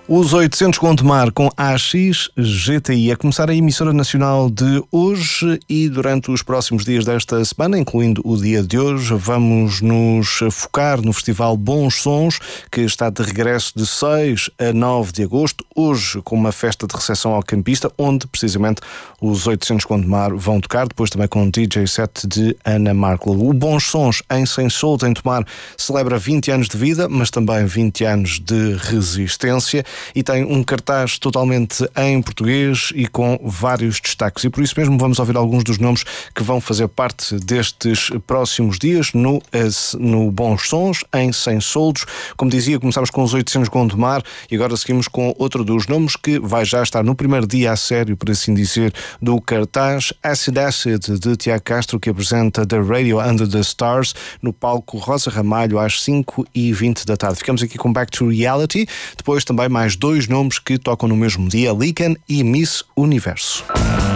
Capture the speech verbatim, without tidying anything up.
Os oitocentos Gondomar com A X G T I a começar a emissora nacional de hoje e durante os próximos dias desta semana, incluindo o dia de hoje, vamos nos focar no Festival Bons Sons, que está de regresso de seis a nove de agosto, hoje com uma festa de recepção ao campista, onde precisamente os oitocentos Gondomar vão tocar, depois também com um D J set de Ana Markle. O Bons Sons em Sem Solto, em Tomar, celebra vinte anos de vida, mas também vinte anos de resistência, e tem um cartaz totalmente em português e com vários destaques. E por isso mesmo vamos ouvir alguns dos nomes que vão fazer parte destes próximos dias no, no Bons Sons, em Sem Soldos. Como dizia, começámos com os oitocentos Gondomar e agora seguimos com outro dos nomes que vai já estar no primeiro dia a sério, por assim dizer, do cartaz, Acid Acid, de Tiago Castro, que apresenta The Radio Under the Stars no palco Rosa Ramalho às cinco e vinte da tarde. Ficamos aqui com Back to Reality, depois também mais dois nomes que tocam no mesmo dia, Lican e Miss Universo.